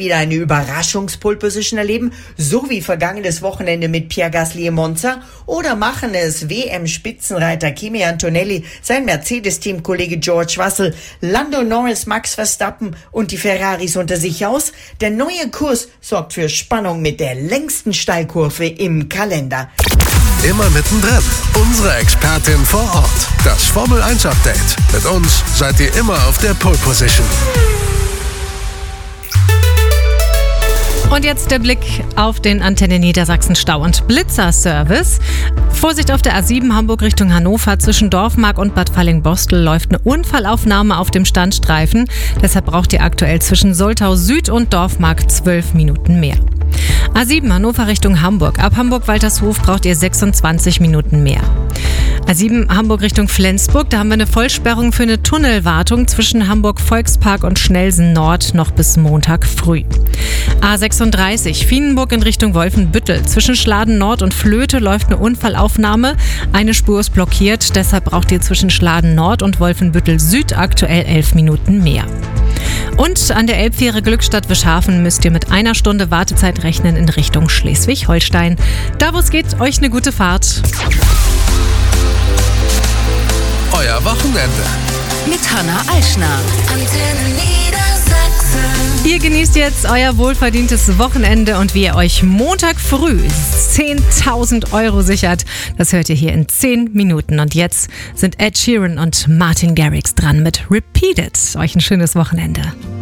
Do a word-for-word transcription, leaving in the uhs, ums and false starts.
wieder eine Überraschungs-Pole-Position erleben, so wie vergangenes Wochenende mit Pierre Gasly in Monza? Oder machen es W M-Spitzenreiter Kimi Antonelli, sein Mercedes-Teamkollege George Russell, Lando Norris, Max Verstappen und die Ferraris unter sich aus? Der neue Kurs sorgt für Spannung mit der längsten Steilkurve im Kalender. Immer mittendrin. Unsere Expertin vor Ort. Das Formel eins Update. Mit uns seid ihr immer auf der Pole Position. Und jetzt der Blick auf den Antenne Niedersachsen Stau- und Blitzerservice. Vorsicht auf der A sieben Hamburg Richtung Hannover. Zwischen Dorfmark und Bad Falling-Bostel läuft eine Unfallaufnahme auf dem Standstreifen. Deshalb braucht ihr aktuell zwischen Soltau Süd und Dorfmark zwölf Minuten mehr. A sieben Hannover Richtung Hamburg. Ab Hamburg-Waltershof braucht ihr sechsundzwanzig Minuten mehr. A sieben Hamburg Richtung Flensburg, da haben wir eine Vollsperrung für eine Tunnelwartung zwischen Hamburg-Volkspark und Schnellsen Nord noch bis Montag früh. A sechsunddreißig Vienenburg in Richtung Wolfenbüttel. Zwischen Schladen Nord und Flöte läuft eine Unfallaufnahme. Eine Spur ist blockiert, deshalb braucht ihr zwischen Schladen Nord und Wolfenbüttel Süd aktuell elf Minuten mehr. Und an der Elbfähre Glückstadt-Wischhafen müsst ihr mit einer Stunde Wartezeit rechnen in Richtung Schleswig-Holstein. Da wo es geht, euch eine gute Fahrt. Euer Wochenende mit Hanna Eichner. Antenne Niedersachsen. Ihr genießt jetzt euer wohlverdientes Wochenende und wie ihr euch Montag früh zehntausend Euro sichert, das hört ihr hier in zehn Minuten. Und jetzt sind Ed Sheeran und Martin Garrix dran mit Repeat It. Euch ein schönes Wochenende.